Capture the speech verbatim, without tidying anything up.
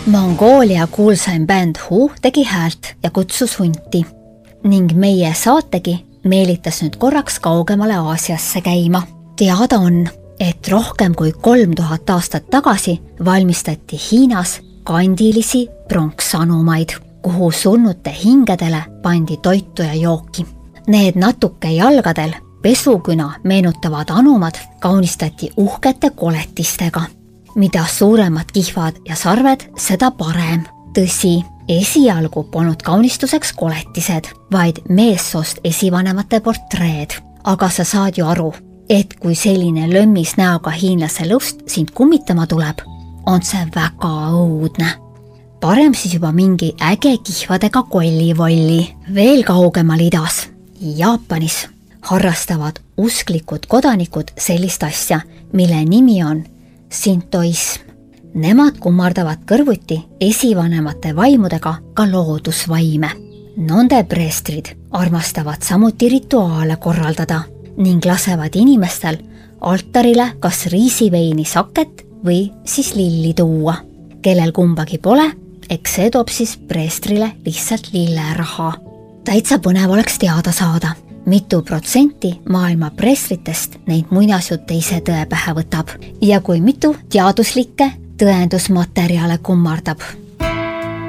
Mongoolia kuulsaim bänd Who tegi häält ja kutsus hunti ning meie saategi meelitas nüüd korraks kaugemale Aasiasse käima. Teada on, et rohkem kui kolm tuhat aastat tagasi valmistati Hiinas kandilisi pronksanumaid, kuhu surnute hingedele pandi toitu ja jooki. Need natuke jalgadel pesuküna meenutavad anumad kaunistati uhkete koletistega. Mida suuremad kihvad ja sarved, seda parem. Tõsi, esialgu polnud kaunistuseks koletised, vaid meessoost esivanemate portreed. Aga sa saad ju aru, et kui selline lömmis näoga hiinlase lõust sind kummitama tuleb, on see väga õudne. Parem siis juba mingi äge kihvadega kollivolli. Veel kaugemal idas, Jaapanis, harrastavad usklikud kodanikud sellist asja, mille nimi on sintoism. Nemad kummardavad kõrvuti esivanemate vaimudega ka loodusvaime. Nende preestrid armastavad samuti rituaale korraldada ning lasevad inimestel altarile kas riisiveini saket või siis lilli tuua. Kellel kumbagi pole, eks see toob siis preestrile lihtsalt lilleraha. Täitsa põnev oleks teada saada, mitu protsenti maailma preestritest neid muinasjutte ise tõe pähe võtab ja kui mitu teaduslikke tõendusmaterjale kummardab.